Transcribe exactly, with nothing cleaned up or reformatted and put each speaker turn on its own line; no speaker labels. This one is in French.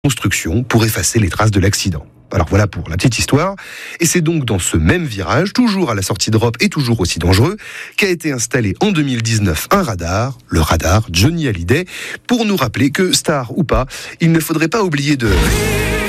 construction pour effacer les traces de l'accident. Alors voilà pour la petite histoire. Et c'est donc dans ce même virage, toujours à la sortie d'Europe et toujours aussi dangereux, qu'a été installé en deux mille dix-neuf un radar, le radar Johnny Hallyday, pour nous rappeler que, star ou pas, il ne faudrait pas oublier de...